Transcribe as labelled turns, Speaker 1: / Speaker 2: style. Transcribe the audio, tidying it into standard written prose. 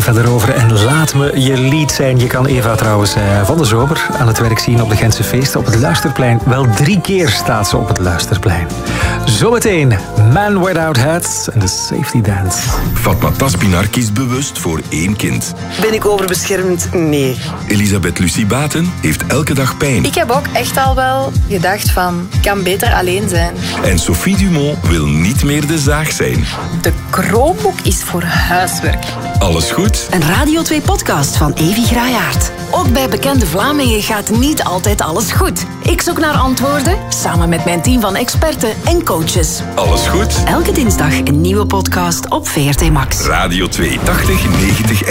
Speaker 1: Eva erover en laat me je lied zijn. Je kan Eva trouwens van de zomer aan het werk zien op de Gentse feesten op het Luisterplein. Wel 3 keer staat ze op het Luisterplein. Zometeen Man Without Hats en de Safety Dance.
Speaker 2: Fatma Taspinar kiest bewust voor 1 kind.
Speaker 3: Ben ik overbeschermd? Nee.
Speaker 2: Elisabeth Lucie Baten heeft elke dag pijn.
Speaker 4: Ik heb ook echt al wel gedacht van, ik kan beter alleen zijn.
Speaker 2: En Sophie Dumont wil niet meer de zaag zijn.
Speaker 4: De Chromebook is voor huiswerk.
Speaker 2: Alles goed?
Speaker 5: Een Radio 2-podcast van Evi Graayaert. Ook bij Bekende Vlamingen gaat niet altijd alles goed. Ik zoek naar antwoorden, samen met mijn team van experten en coaches.
Speaker 2: Alles goed?
Speaker 5: Elke dinsdag een nieuwe podcast op VRT Max.
Speaker 2: Radio 2, 80, 90